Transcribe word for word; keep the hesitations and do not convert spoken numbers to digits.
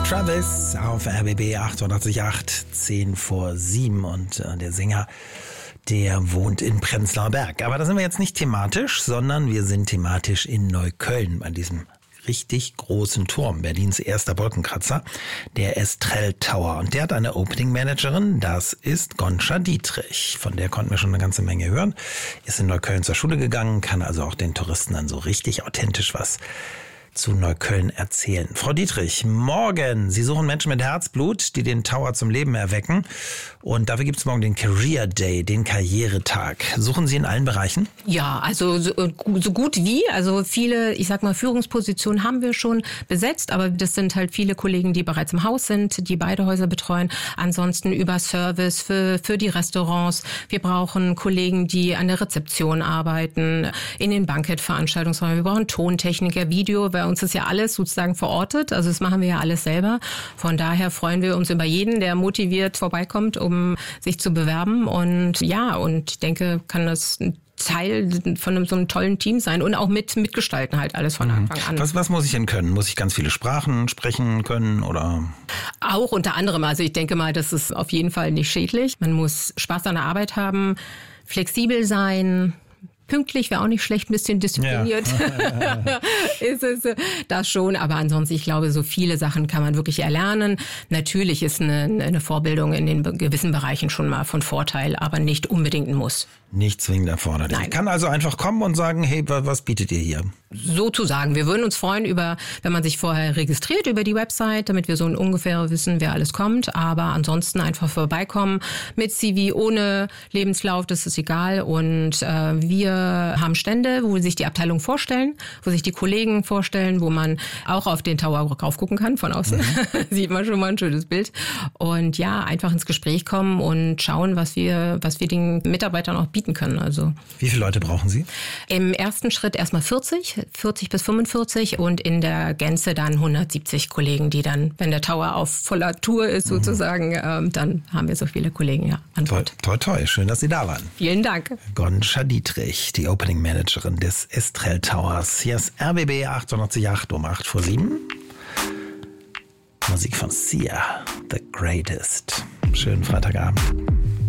Travis auf R B B achtundachtzig Komma acht, zehn vor sieben und äh, der Sänger, der wohnt in Prenzlauer Berg. Aber da sind wir jetzt nicht thematisch, sondern wir sind thematisch in Neukölln bei diesem richtig großen Turm, Berlins erster Wolkenkratzer, der Estrell Tower. Und der hat eine Opening Managerin, das ist Goncha Dietrich. Von der konnten wir schon eine ganze Menge hören. Ist in Neukölln zur Schule gegangen, kann also auch den Touristen dann so richtig authentisch was zu Neukölln erzählen. Frau Dietrich, morgen. Sie suchen Menschen mit Herzblut, die den Tower zum Leben erwecken. Und dafür gibt es morgen den Career Day, den Karrieretag. Suchen Sie in allen Bereichen? Ja, also so, so gut wie. Also viele, ich sag mal, Führungspositionen haben wir schon besetzt, aber das sind halt viele Kollegen, die bereits im Haus sind, die beide Häuser betreuen. Ansonsten über Service für, für die Restaurants. Wir brauchen Kollegen, die an der Rezeption arbeiten, in den Bankettveranstaltungsräumen. Wir brauchen Tontechniker, Video. Bei uns ist ja alles sozusagen verortet. Also das machen wir ja alles selber. Von daher freuen wir uns über jeden, der motiviert vorbeikommt, um sich zu bewerben. Und ja, und ich denke, kann das ein Teil von einem, so einem tollen Team sein und auch mit mitgestalten halt alles von Anfang an. Was, was muss ich denn können? Muss ich ganz viele Sprachen sprechen können oder? Auch unter anderem. Also ich denke mal, das ist auf jeden Fall nicht schädlich. Man muss Spaß an der Arbeit haben, flexibel sein. Pünktlich wäre auch nicht schlecht, ein bisschen diszipliniert. Ja. ist es das schon, aber ansonsten, ich glaube, so viele Sachen kann man wirklich erlernen. Natürlich ist eine, eine Vorbildung in den gewissen Bereichen schon mal von Vorteil, aber nicht unbedingt ein Muss. Nicht zwingend erforderlich. Ich kann also einfach kommen und sagen, hey, was bietet ihr hier? Sozusagen. Wir würden uns freuen, über, wenn man sich vorher registriert über die Website, damit wir so ungefähr wissen, wer alles kommt. Aber ansonsten einfach vorbeikommen mit C V, ohne Lebenslauf, das ist egal. Und äh, wir haben Stände, wo sich die Abteilung vorstellen, wo sich die Kollegen vorstellen, wo man auch auf den Tower rauf gucken kann von außen. Mhm. Sieht man schon mal ein schönes Bild. Und ja, einfach ins Gespräch kommen und schauen, was wir, was wir den Mitarbeitern auch bieten können. Also wie viele Leute brauchen Sie? Im ersten Schritt erstmal vierzig, vierzig bis fünfundvierzig und in der Gänze dann hundertsiebzig Kollegen, die dann, wenn der Tower auf voller Tour ist sozusagen, mhm. ähm, dann haben wir so viele Kollegen, ja. An Toi, toi, toi. Schön, dass Sie da waren. Vielen Dank. Goncha Dietrich, die Opening Managerin des Estrell Towers. Hier ist R B B achtundachtzig Komma acht um acht vor sieben. Musik von Sia, The Greatest. Schönen Freitagabend.